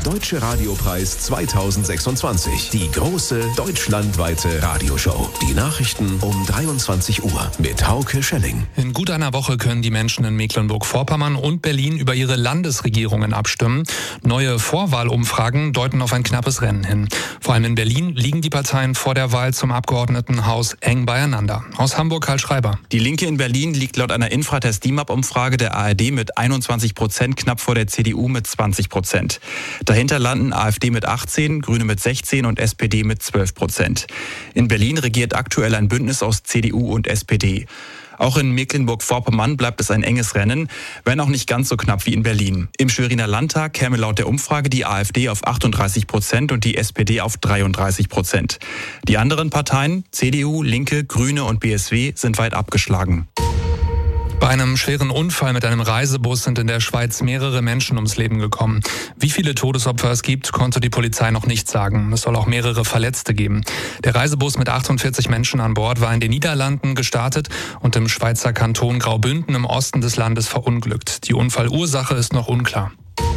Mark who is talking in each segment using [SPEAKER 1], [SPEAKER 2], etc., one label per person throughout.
[SPEAKER 1] Deutsche Radiopreis 2026. Die große deutschlandweite Radioshow. Die Nachrichten um 23 Uhr mit Hauke Schelling.
[SPEAKER 2] In gut einer Woche können die Menschen in Mecklenburg-Vorpommern und Berlin über ihre Landesregierungen abstimmen. Neue Vorwahlumfragen deuten auf ein knappes Rennen hin. Vor allem in Berlin liegen die Parteien vor der Wahl zum Abgeordnetenhaus eng beieinander. Aus Hamburg Karl Schreiber.
[SPEAKER 3] Die Linke in Berlin liegt laut einer Infratest-DIMAP-Umfrage der ARD mit 21%, knapp vor der CDU mit 20%. Dahinter landen AfD mit 18, Grüne mit 16 und SPD mit 12%. In Berlin regiert aktuell ein Bündnis aus CDU und SPD. Auch in Mecklenburg-Vorpommern bleibt es ein enges Rennen, wenn auch nicht ganz so knapp wie in Berlin. Im Schweriner Landtag käme laut der Umfrage die AfD auf 38% und die SPD auf 33%. Die anderen Parteien, CDU, Linke, Grüne und BSW, sind weit abgeschlagen.
[SPEAKER 2] Bei einem schweren Unfall mit einem Reisebus sind in der Schweiz mehrere Menschen ums Leben gekommen. Wie viele Todesopfer es gibt, konnte die Polizei noch nicht sagen. Es soll auch mehrere Verletzte geben. Der Reisebus mit 48 Menschen an Bord war in den Niederlanden gestartet und im Schweizer Kanton Graubünden im Osten des Landes verunglückt. Die Unfallursache ist noch unklar.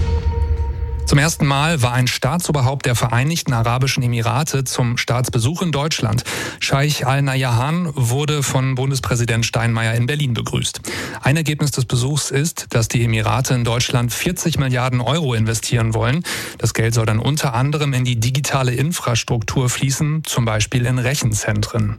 [SPEAKER 2] Zum ersten Mal war ein Staatsoberhaupt der Vereinigten Arabischen Emirate zum Staatsbesuch in Deutschland. Scheich Al-Nahyan wurde von Bundespräsident Steinmeier in Berlin begrüßt. Ein Ergebnis des Besuchs ist, dass die Emirate in Deutschland 40 Milliarden Euro investieren wollen. Das Geld soll dann unter anderem in die digitale Infrastruktur fließen, zum Beispiel in Rechenzentren.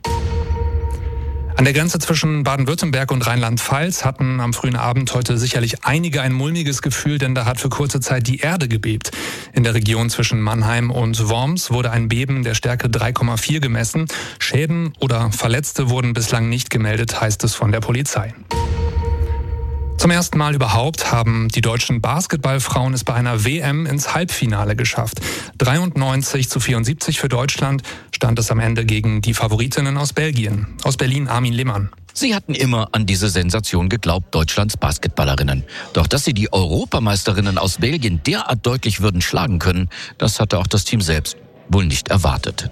[SPEAKER 2] An der Grenze zwischen Baden-Württemberg und Rheinland-Pfalz hatten am frühen Abend heute sicherlich einige ein mulmiges Gefühl, denn da hat für kurze Zeit die Erde gebebt. In der Region zwischen Mannheim und Worms wurde ein Beben der Stärke 3,4 gemessen. Schäden oder Verletzte wurden bislang nicht gemeldet, heißt es von der Polizei. Zum ersten Mal überhaupt haben die deutschen Basketballfrauen es bei einer WM ins Halbfinale geschafft. 93-74 für Deutschland stand es am Ende gegen die Favoritinnen aus Belgien. Aus Berlin Armin Lehmann.
[SPEAKER 4] Sie hatten immer an diese Sensation geglaubt, Deutschlands Basketballerinnen. Doch dass sie die Europameisterinnen aus Belgien derart deutlich würden schlagen können, das hatte auch das Team selbst wohl nicht erwartet.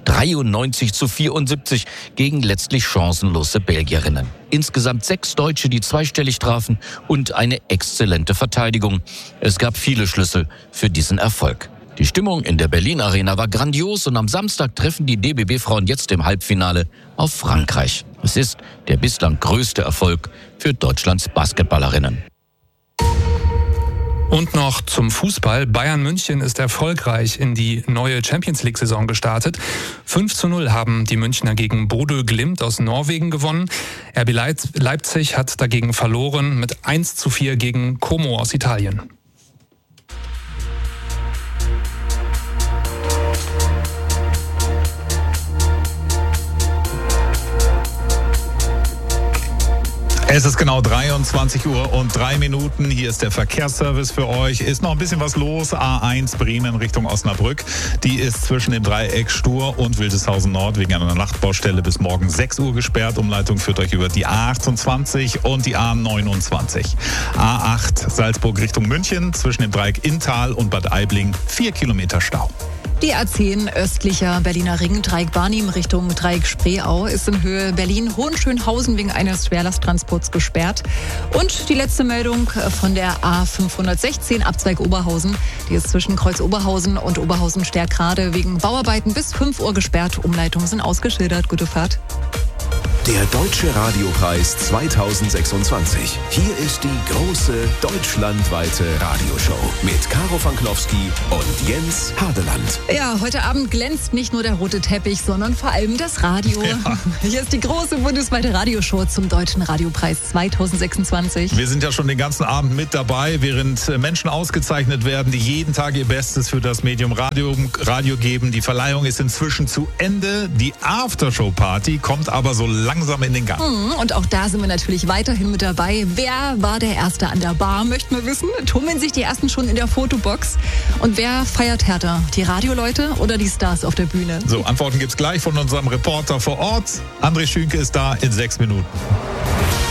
[SPEAKER 4] 93-74 gegen letztlich chancenlose Belgierinnen. Insgesamt 6 Deutsche, die zweistellig trafen und eine exzellente Verteidigung. Es gab viele Schlüssel für diesen Erfolg. Die Stimmung in der Berlin Arena war grandios und am Samstag treffen die DBB-Frauen jetzt im Halbfinale auf Frankreich. Es ist der bislang größte Erfolg für Deutschlands Basketballerinnen.
[SPEAKER 2] Und noch zum Fußball. Bayern München ist erfolgreich in die neue Champions-League-Saison gestartet. 5:0 haben die Münchner gegen Bodø Glimt aus Norwegen gewonnen. RB Leipzig hat dagegen verloren mit 1:4 gegen Como aus Italien.
[SPEAKER 5] Es ist genau 23 Uhr und 3 Minuten. Hier ist der Verkehrsservice für euch. Ist noch ein bisschen was los. A1 Bremen Richtung Osnabrück. Die ist zwischen dem Dreieck Stur und Wildeshausen Nord wegen einer Nachtbaustelle bis morgen 6 Uhr gesperrt. Umleitung führt euch über die A28 und die A29. A8 Salzburg Richtung München zwischen dem Dreieck Inntal und Bad Aibling 4 Kilometer Stau.
[SPEAKER 6] Die A10 östlicher Berliner Ring, Dreieck Barnim Richtung Dreieck Spreeau ist in Höhe Berlin-Hohenschönhausen wegen eines Schwerlasttransports gesperrt. Und die letzte Meldung von der A516 Abzweig Oberhausen. Die ist zwischen Kreuz Oberhausen und Oberhausen-Stärkrade wegen Bauarbeiten bis 5 Uhr gesperrt. Umleitungen sind ausgeschildert. Gute Fahrt.
[SPEAKER 1] Der Deutsche Radiopreis 2026. Hier ist die große deutschlandweite Radioshow mit Caro Fanklowski und Jens Hadeland.
[SPEAKER 6] Ja, heute Abend glänzt nicht nur der rote Teppich, sondern vor allem das Radio. Ja. Hier ist die große bundesweite Radioshow zum Deutschen Radiopreis 2026.
[SPEAKER 5] Wir sind ja schon den ganzen Abend mit dabei, während Menschen ausgezeichnet werden, die jeden Tag ihr Bestes für das Medium Radio geben. Die Verleihung ist inzwischen zu Ende. Die Aftershow-Party kommt aber so langsam in den Gang.
[SPEAKER 6] Und auch da sind wir natürlich weiterhin mit dabei. Wer war der Erste an der Bar, möchten wir wissen. Tummeln sich die Ersten schon in der Fotobox? Und wer feiert härter? Die Radioleute oder die Stars auf der Bühne?
[SPEAKER 5] So, Antworten gibt's gleich von unserem Reporter vor Ort. André Schünke ist da in 6 Minuten.